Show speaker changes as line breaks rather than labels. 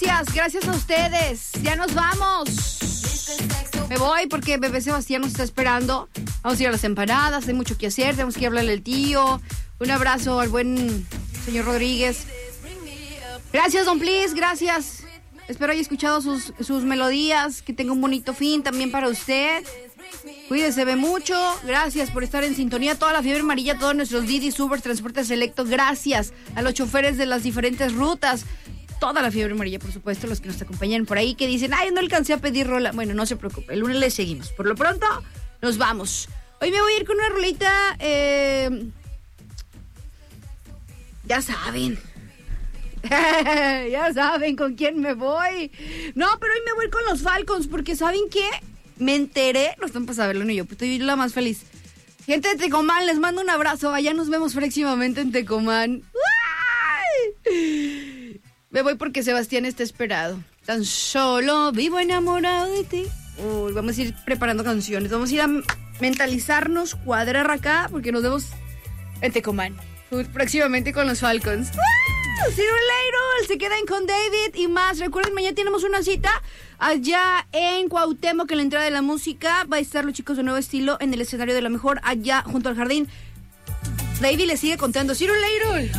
Gracias a ustedes. Ya nos vamos. Me voy porque bebé Sebastián nos está esperando. Vamos a ir a las empanadas, hay mucho que hacer, tenemos que hablarle al tío. Un abrazo al buen señor Rodríguez. Gracias, Don Please, gracias. Espero haya escuchado sus melodías. Que tenga un bonito fin también para usted. Cuídese, ve mucho. Gracias por estar en sintonía. Toda la fiebre amarilla, todos nuestros Didi, Uber, Transporte Selecto. Gracias a los choferes de las diferentes rutas. Toda la fiebre amarilla, por supuesto, los que nos acompañan por ahí, que dicen, ay, no alcancé a pedir rola. Bueno, no se preocupe, el lunes le seguimos. Por lo pronto, nos vamos. Hoy me voy a ir con una rolita, ya saben. Ya saben con quién me voy. No, pero hoy me voy con los Falcons, porque ¿saben qué? Me enteré, no están para saberlo ni yo, pero estoy la más feliz. Gente de Tecomán, les mando un abrazo. Allá nos vemos próximamente en Tecomán. ¡Ay! Me voy porque Sebastián está esperado. Tan solo vivo enamorado de ti. Uy, vamos a ir preparando canciones. Vamos a ir a mentalizarnos, cuadrar acá, porque nos vemos en Tecomán. Próximamente con los Falcons. See you later. Se quedan con David y más. Recuerden, mañana tenemos una cita allá en Cuauhtémoc, en la entrada de la música. Va a estar los chicos de Nuevo Estilo en el escenario de La Mejor, allá junto al jardín. David le sigue contando. See you later.